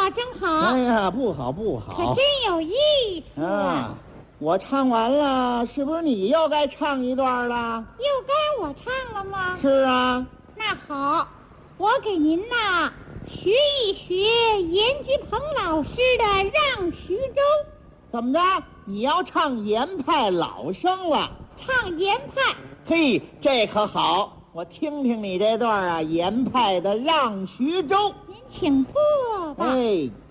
啊，真好。 哎呀，不好不好， 可真有意思啊！ 我唱完了，是不是你又该唱一段了？ 又该我唱了吗？ 是啊。 那好，我给您呐学一学严菊鹏老师的《让徐州》。 怎么着？你要唱严派老生了？ 唱严派。 嘿，这可好，我听听你这段啊，严派的《让徐州》。 您请坐吧。 哎。